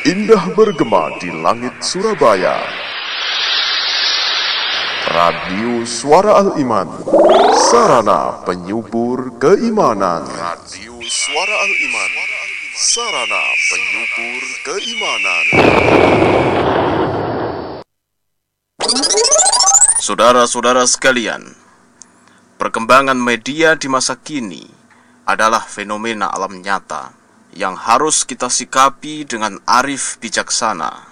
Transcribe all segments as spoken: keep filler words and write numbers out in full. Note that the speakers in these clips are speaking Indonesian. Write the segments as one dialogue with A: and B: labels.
A: Indah bergema di langit Surabaya. Radio Suara Al-Iman, sarana penyubur keimanan. Radio Suara Al-Iman, sarana penyubur keimanan. Saudara-saudara sekalian, perkembangan media di masa kini adalah fenomena alam nyata yang harus kita sikapi dengan arif bijaksana.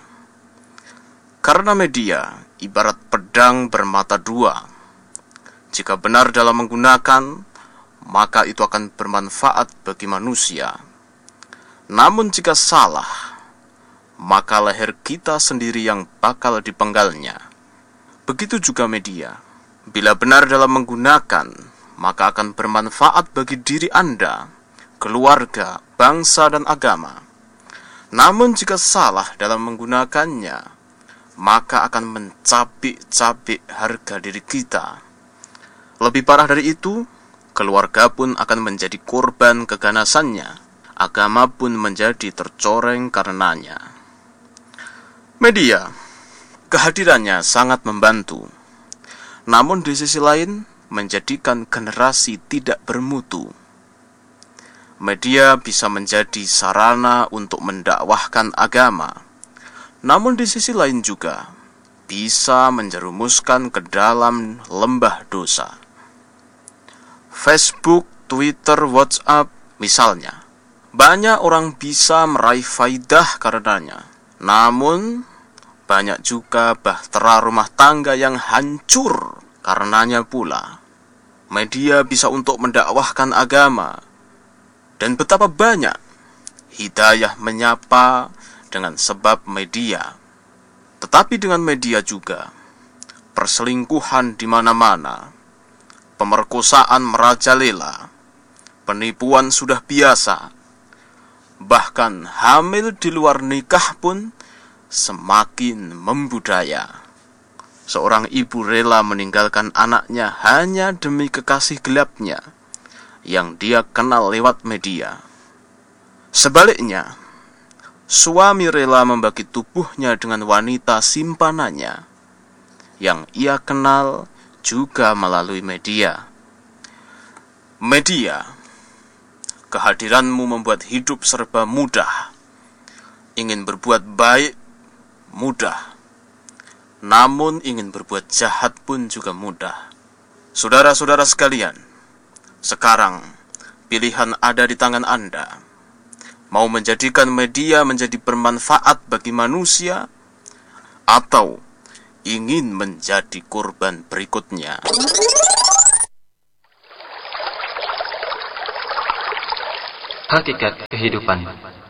A: Karena media ibarat pedang bermata dua. Jika benar dalam menggunakan, maka itu akan bermanfaat bagi manusia. Namun jika salah, maka leher kita sendiri yang bakal dipenggalnya. Begitu juga media. Bila benar dalam menggunakan, maka akan bermanfaat bagi diri Anda, keluarga, bangsa, dan agama. Namun jika salah dalam menggunakannya, maka akan mencabik-cabik harga diri kita. Lebih parah dari itu, keluarga pun akan menjadi korban keganasannya. Agama pun menjadi tercoreng karenanya. Media, kehadirannya sangat membantu. Namun di sisi lain, menjadikan generasi tidak bermutu. Media bisa menjadi sarana untuk mendakwahkan agama, namun di sisi lain juga bisa menjerumuskan ke dalam lembah dosa. Facebook, Twitter, WhatsApp misalnya, banyak orang bisa meraih faidah karenanya. Namun banyak juga bahtera rumah tangga yang hancur karenanya pula. Media bisa untuk mendakwahkan agama, dan betapa banyak hidayah menyapa dengan sebab media. Tetapi dengan media juga perselingkuhan di mana-mana, pemerkosaan merajalela, penipuan sudah biasa, bahkan hamil di luar nikah pun semakin membudaya. Seorang ibu rela meninggalkan anaknya hanya demi kekasih gelapnya yang dia kenal lewat media. Sebaliknya, suami rela membagi tubuhnya dengan wanita simpanannya yang ia kenal juga melalui media. Media, kehadiranmu membuat hidup serba mudah. Ingin berbuat baik, mudah. Namun ingin berbuat jahat pun juga mudah. Saudara-saudara sekalian, sekarang pilihan ada di tangan Anda. Mau menjadikan media menjadi bermanfaat bagi manusia, atau ingin menjadi korban berikutnya.
B: Hakikat kehidupan.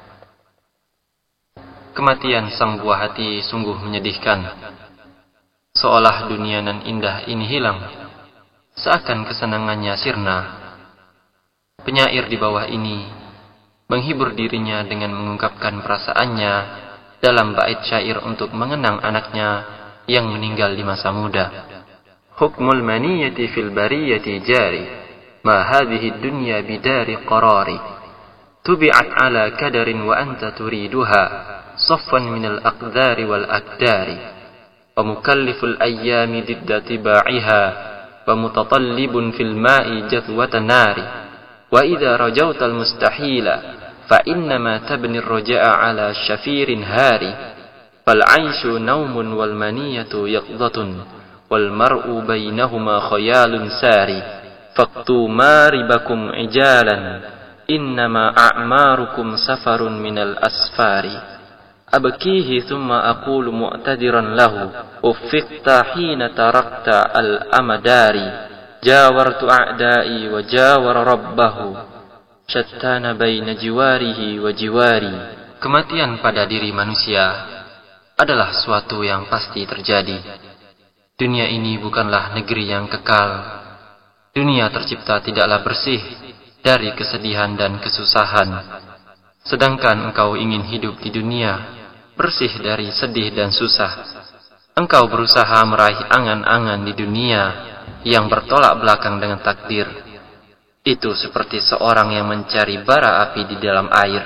B: Kematian sang buah hati sungguh menyedihkan. Seolah dunia nan indah ini hilang, seakan kesenangannya sirna. Penyair di bawah ini menghibur dirinya dengan mengungkapkan perasaannya dalam bait syair untuk mengenang anaknya yang meninggal di masa muda. Hukmul maniyati fil bariyati jari, ma hadhihi dunya bidari qarari. Tubi'at ala kadarin wa anta turiduha, saffan minal aqdari wal akdari. Wa mukalliful ayyami didda tiba'iha, wa mutatalibun fil ma'i jathwata nari. Wa idza rajawta al mustahila fa innama tabni ar-raja'a ala syafirin hari. Fal 'aishu naumun wal maniyatu yaqdhatun wal mar'u bainahuma khayalun sari. Faqtu maribakum ijalan innama a'marukum safarun minal asfari. Abkihi thumma aqulu mu'tadiran lahu uffiqta hina tarakta al-amadari. Jawartu a'da'i wa jawara rabbahu syattana baina jiwarihi wa jiwari. Kematian pada diri manusia adalah suatu yang pasti terjadi. Dunia ini bukanlah negeri yang kekal. Dunia tercipta tidaklah bersih dari kesedihan dan kesusahan. Sedangkan engkau ingin hidup di dunia bersih dari sedih dan susah. Engkau berusaha meraih angan-angan di dunia yang bertolak belakang dengan takdir. Itu seperti seorang yang mencari bara api di dalam air.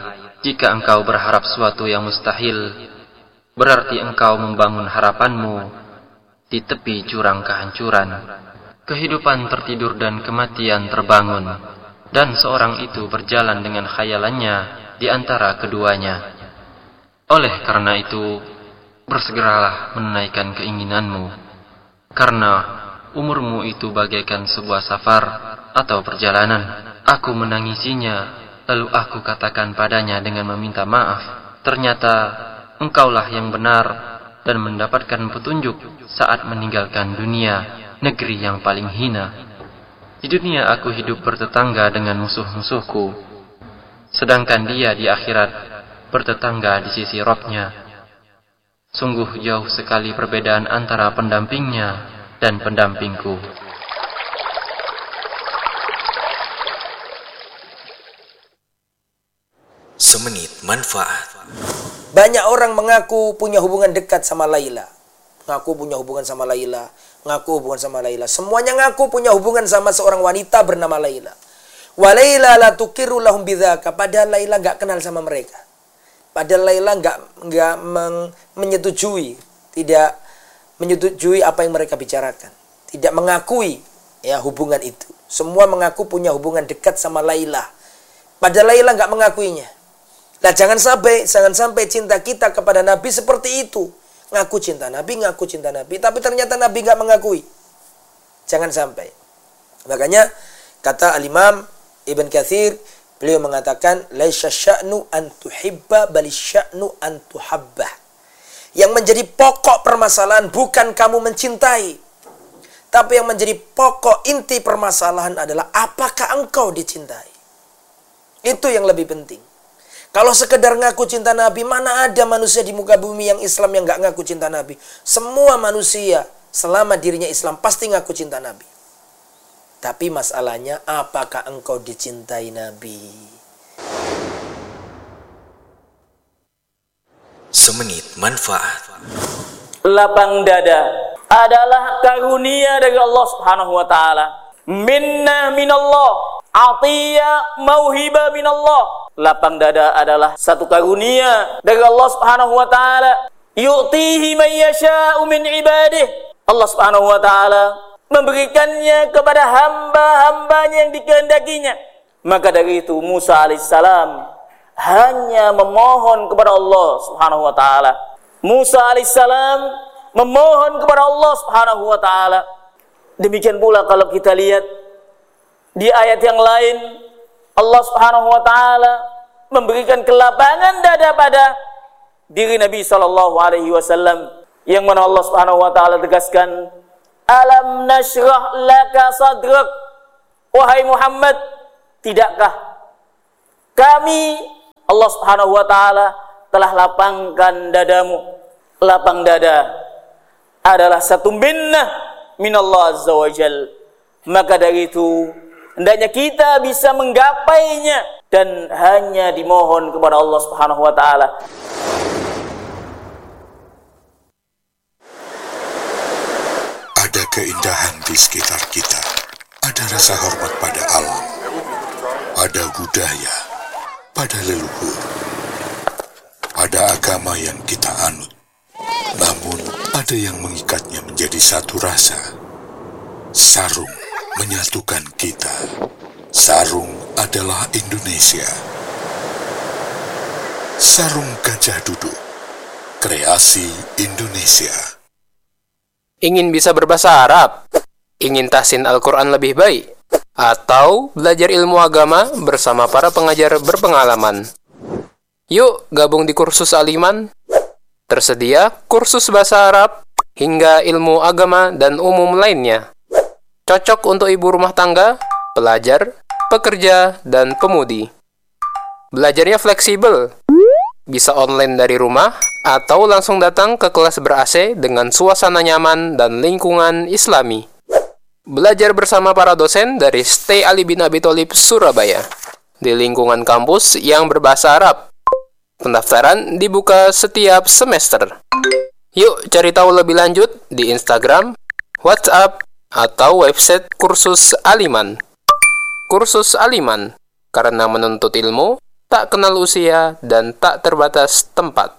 B: Jika engkau berharap suatu yang mustahil, berarti engkau membangun harapanmu di tepi jurang kehancuran. Kehidupan tertidur dan kematian terbangun, dan seorang itu berjalan dengan khayalannya di antara keduanya. Oleh karena itu, bersegeralah menunaikan keinginanmu, karena umurmu itu bagaikan sebuah safar atau perjalanan. Aku menangisinya, lalu aku katakan padanya dengan meminta maaf, ternyata engkaulah yang benar dan mendapatkan petunjuk saat meninggalkan dunia, negeri yang paling hina. Di dunia aku hidup bertetangga dengan musuh-musuhku, sedangkan dia di akhirat bertetangga di sisi Rabb-Nya. Sungguh jauh sekali perbedaan antara pendampingnya dan pendampingku.
C: Semenit manfaat.
D: Banyak orang mengaku punya hubungan dekat sama Laila. Ngaku punya hubungan sama Laila. Ngaku hubungan sama Laila. Semuanya ngaku punya hubungan sama seorang wanita bernama Laila. Wa Laila la tuqiru lahum bidzaka. Padahal Laila enggak kenal sama mereka. Padahal Laila enggak enggak meng, menyetujui, tidak menyetujui apa yang mereka bicarakan. Tidak mengakui ya hubungan itu. Semua mengaku punya hubungan dekat sama Laila. Padahal Laila enggak mengakuinya. Nah, jangan sampai jangan sampai cinta kita kepada Nabi seperti itu. Ngaku cinta Nabi, ngaku cinta Nabi, tapi ternyata Nabi enggak mengakui. Jangan sampai. Makanya kata Al-Imam Ibn Katsir, beliau mengatakan laisa sya'nu an tuhibba bal sya'nu an tuhabba. Yang menjadi pokok permasalahan bukan kamu mencintai, tapi yang menjadi pokok inti permasalahan adalah apakah engkau dicintai. Itu yang lebih penting. Kalau sekedar ngaku cinta Nabi, mana ada manusia di muka bumi yang Islam yang gak ngaku cinta Nabi. Semua manusia selama dirinya Islam pasti ngaku cinta Nabi. Tapi masalahnya, apakah engkau dicintai Nabi?
C: Semenit manfaat.
E: Lapang dada adalah karunia dari Allah Subhanahu wa taala. Minna minallah, atiyah mauhibah minallah. Lapang dada adalah satu karunia dari Allah Subhanahu wa taala. Yu'tihi man yasha'u min ibadih. Allah Subhanahu wa taala memberikannya kepada hamba-hambanya yang dikehendakinya. Maka dari itu Musa alaihissalam hanya memohon kepada Allah Subhanahu wa taala. Musa alaihissalam memohon kepada Allah Subhanahu wa taala. Demikian pula kalau kita lihat di ayat yang lain, Allah Subhanahu wa taala memberikan kelapangan dada pada diri Nabi sallallahu alaihi wasallam, yang mana Allah Subhanahu wa taala tegaskan, "Alam nashrah laka sadrak." Wahai Muhammad, tidakkah kami Allah Subhanahu wa taala telah lapangkan dadamu? Lapang dada adalah satu minnah minallah azza wajal. Maka dari itu hendaknya kita bisa menggapainya dan hanya dimohon kepada Allah Subhanahu wa taala.
F: Ada keindahan di sekitar kita. Ada rasa hormat pada alam. Ada budaya pada leluhur. Ada agama yang kita anut. Namun ada yang mengikatnya menjadi satu rasa. Sarung menyatukan kita. Sarung adalah Indonesia. Sarung Gajah Duduk, kreasi Indonesia.
G: Ingin bisa berbahasa Arab? Ingin tahsin Al-Quran lebih baik? Atau belajar ilmu agama bersama para pengajar berpengalaman? Yuk gabung di kursus Aliman. Tersedia kursus bahasa Arab hingga ilmu agama dan umum lainnya. Cocok untuk ibu rumah tangga, pelajar, pekerja, dan pemudi. Belajarnya fleksibel. Bisa online dari rumah atau langsung datang ke kelas ber-A C dengan suasana nyaman dan lingkungan Islami. Belajar bersama para dosen dari Stay Ali bin Abi Thalib Surabaya di lingkungan kampus yang berbahasa Arab. Pendaftaran dibuka setiap semester. Yuk cari tahu lebih lanjut di Instagram, WhatsApp, atau website kursus Aliman. Kursus Aliman, karena menuntut ilmu tak kenal usia, dan tak terbatas tempat.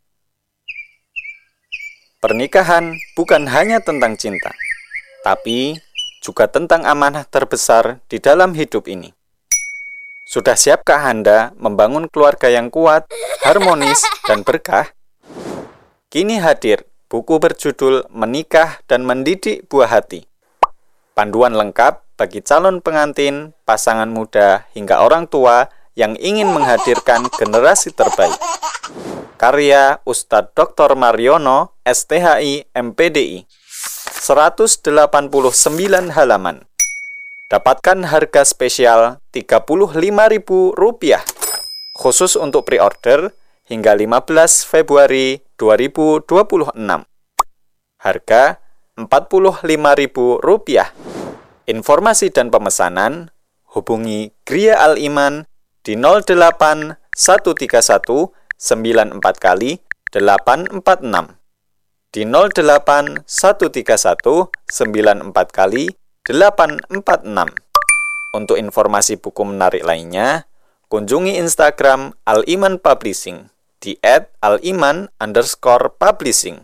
H: Pernikahan bukan hanya tentang cinta, tapi juga tentang amanah terbesar di dalam hidup ini. Sudah siapkah Anda membangun keluarga yang kuat, harmonis, dan berkah? Kini hadir buku berjudul Menikah dan Mendidik Buah Hati. Panduan lengkap bagi calon pengantin, pasangan muda, hingga orang tua yang ingin menghadirkan generasi terbaik. Karya Ustadz Doktor Mariono, S T H I, M P D I. seratus delapan puluh sembilan halaman. Dapatkan harga spesial tiga puluh lima ribu rupiah. Khusus untuk pre-order hingga lima belas Februari dua ribu dua puluh enam. Harga empat puluh lima ribu rupiah. Informasi dan pemesanan hubungi Gria Al-Iman di nol delapan satu tiga satu sembilan empat kali delapan empat enam, di nol delapan satu tiga satu sembilan empat kali delapan empat enam. Untuk informasi buku menarik lainnya, kunjungi Instagram Al-Iman Publishing di et aliman underscore publishing.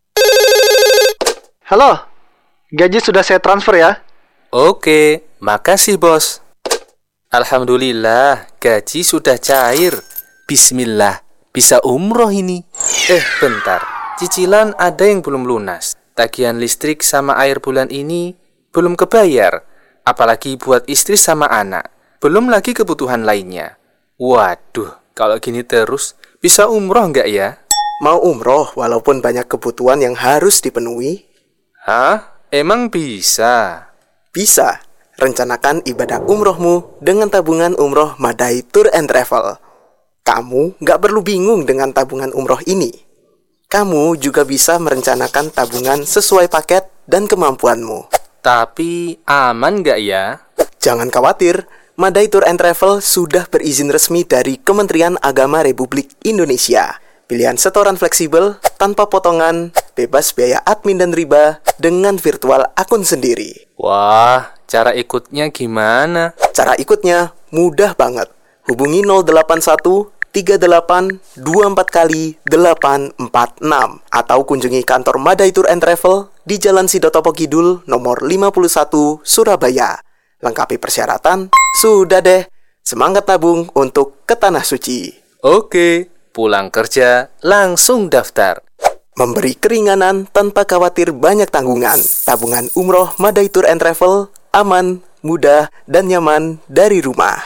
I: Halo, gaji sudah saya transfer ya?
G: Oke, makasih bos. Alhamdulillah, gaji sudah cair. Bismillah, bisa umroh ini. Eh, bentar. Cicilan ada yang belum lunas. Tagihan listrik sama air bulan ini belum kebayar. Apalagi buat istri sama anak. Belum lagi kebutuhan lainnya. Waduh, kalau gini terus, bisa umroh nggak ya?
I: Mau umroh walaupun banyak kebutuhan yang harus dipenuhi?
G: Hah? Emang bisa?
I: Bisa. Rencanakan ibadah umrohmu dengan tabungan umroh Madai Tour and Travel. Kamu nggak perlu bingung dengan tabungan umroh ini. Kamu juga bisa merencanakan tabungan sesuai paket dan kemampuanmu.
G: Tapi aman nggak ya?
I: Jangan khawatir, Madai Tour and Travel sudah berizin resmi dari Kementerian Agama Republik Indonesia. Pilihan setoran fleksibel, tanpa potongan, bebas biaya admin dan riba, dengan virtual akun sendiri.
G: Wah, cara ikutnya gimana?
I: Cara ikutnya mudah banget. Hubungi nol delapan satu tiga delapan dua empat kali delapan empat enam atau kunjungi kantor Madai Tour and Travel di Jalan Sidotopo Kidul nomor lima puluh satu Surabaya. Lengkapi persyaratan, sudah deh. Semangat nabung untuk ke Tanah Suci.
G: Oke, pulang kerja langsung daftar.
I: Memberi keringanan tanpa khawatir banyak tanggungan. Tabungan umroh Madai Tour and Travel, aman, mudah, dan nyaman dari rumah.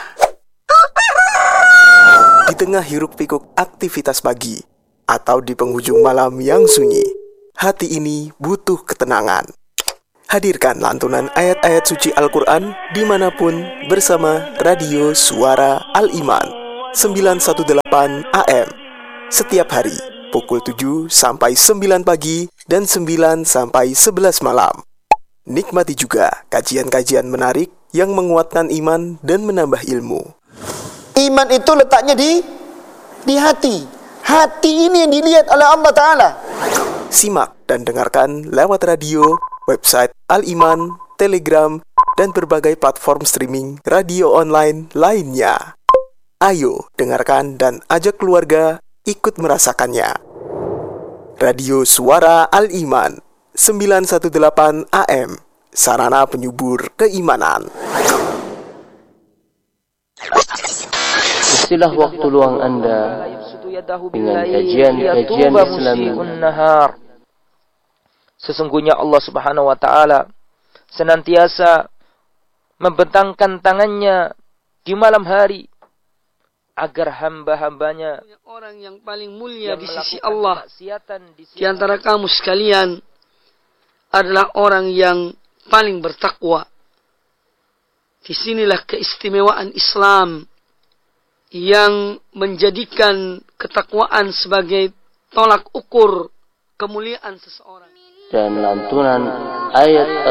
I: Di tengah hiruk-pikuk aktivitas pagi, atau di penghujung malam yang sunyi, hati ini butuh ketenangan. Hadirkan lantunan ayat-ayat suci Al-Quran dimanapun bersama Radio Suara Al-Iman sembilan satu delapan A M setiap hari pukul tujuh sampai sembilan pagi dan sembilan sampai sebelas malam. Nikmati juga kajian-kajian menarik yang menguatkan iman dan menambah ilmu.
J: Iman itu letaknya di di hati. Hati ini yang dilihat oleh Allah Ta'ala.
I: Simak dan dengarkan lewat radio, website Al-Iman, Telegram, dan berbagai platform streaming radio online lainnya. Ayo dengarkan dan ajak keluarga ikut merasakannya. Radio Suara Al-Iman sembilan satu delapan A M, sarana penyubur keimanan.
B: Istilah waktu luang Anda dengan kajian-kajian Islami.
D: Sesungguhnya Allah Subhanahu wa taala senantiasa membentangkan tangannya di malam hari agar hamba-hambanya
K: orang yang paling mulia di sisi Allah di antara kamu sekalian adalah orang yang paling bertakwa. Disinilah keistimewaan Islam yang menjadikan ketakwaan sebagai tolak ukur kemuliaan seseorang.
B: Dan lantunan ayat